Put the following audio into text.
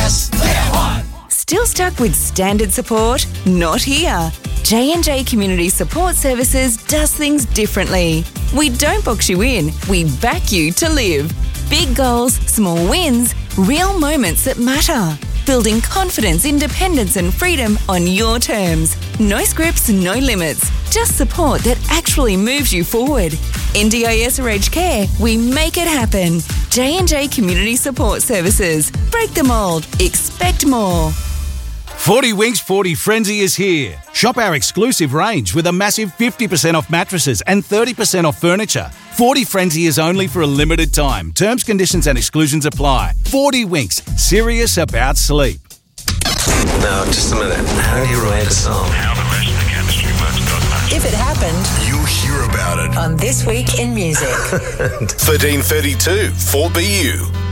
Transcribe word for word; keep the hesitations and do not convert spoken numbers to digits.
S, Layer one. Still stuck with standard support? Not here. J and J Community Support Services does things differently. We don't box you in, we back you to live. Big goals, small wins, real moments that matter. Building confidence, independence and freedom on your terms. No scripts, no limits. Just support that actually moves you forward. N D I S or aged care, we make it happen. J and J Community Support Services. Break the mould. Expect more. forty Winks forty Frenzy is here. Shop our exclusive range with a massive fifty percent off mattresses and thirty percent off furniture. forty Frenzy is only for a limited time. Terms, conditions and exclusions apply. forty Winks, serious about sleep. Now, just a minute. How do you write a song? How the rest of the chemistry works doesn't matter. If it happened, you'll hear about it on This Week in Music. thirteen thirty-two four B U.